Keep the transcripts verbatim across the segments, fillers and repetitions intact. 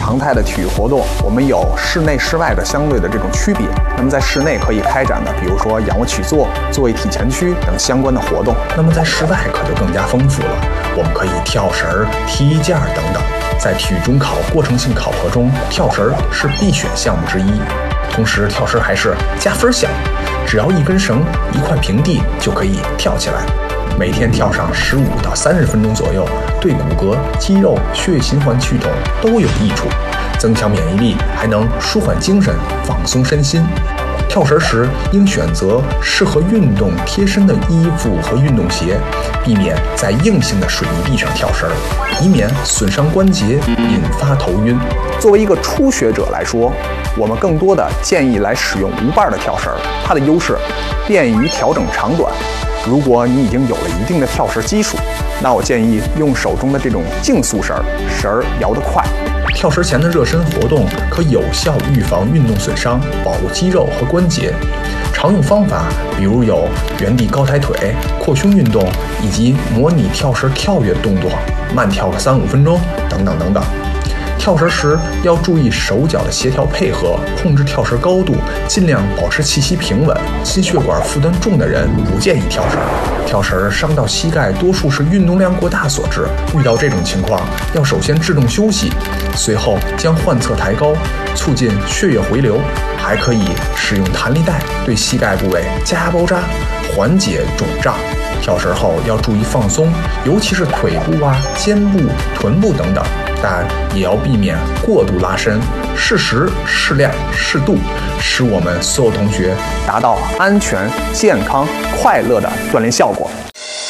常态的体育活动，我们有室内、室外的相对的这种区别。那么在室内可以开展的，比如说仰卧起坐、坐位体前屈等相关的活动。 那么在室外可就更加丰富了，我们可以跳绳、踢毽等等。在体育中考过程性考核中，跳绳是必选项目之一。同时，跳绳还是加分项目，只要一根绳、一块平地就可以跳起来。每天跳上十五到三十分钟左右，对骨骼、肌肉、血液循环系统都有益处，增强免疫力，还能舒缓精神、放松身心。跳绳时应选择适合运动贴身的衣服和运动鞋，避免在硬性的水泥地上跳绳，以免损伤关节，引发头晕。 作为一个初学者来说，我们更多的建议来使用无伴的跳绳，它的优势便于调整长短。如果你已经有了一定的跳绳基础，那我建议用手中的这种竞速绳，绳儿摇得快。 跳绳前的热身活动可有效预防运动损伤，保护肌肉和关节。常用方法比如有原地高抬腿、扩胸运动，以及模拟跳绳跳跃动作，慢跳个三五分钟等等等等。跳绳时要注意手脚的协调配合，控制跳绳高度，尽量保持气息平稳。心血管负担重的人不建议跳绳。跳绳伤到膝盖，多数是运动量过大所致。遇到这种情况，要首先制动休息，随后将患侧抬高，促进血液回流。还可以使用弹力带对膝盖部位加包扎，缓解肿胀。跳绳后要注意放松，尤其是腿部啊、肩部、臀部等等，但也要避免过度拉伸，适时、适量、适度，使我们所有同学达到安全、健康、快乐的锻炼效果。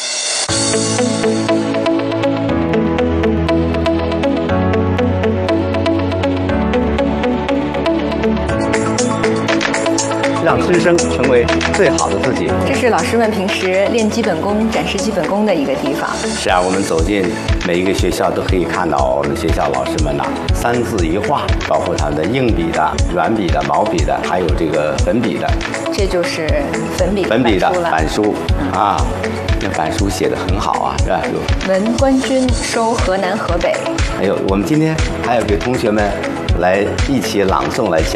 让师生成为最好的自己， 这是老师们平时练基本功、展示基本功的一个地方。 是啊，我们走进每一个学校都可以看到我们学校老师们呐、啊，三字一画，包括他们的硬笔的、软笔的、毛笔的，还有这个粉笔的。 这就是粉笔粉笔的板书啊，那板书写得很好啊，是吧？ 闻官军收河南河北。 还有，我们今天还要给同学们来一起朗诵来讲。